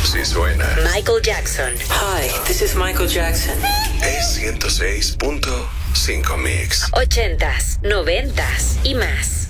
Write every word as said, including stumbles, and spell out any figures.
Sí suena. Michael Jackson. Hi, this is Michael Jackson. Es ciento seis punto cinco Mix. Ochentas, noventas y más.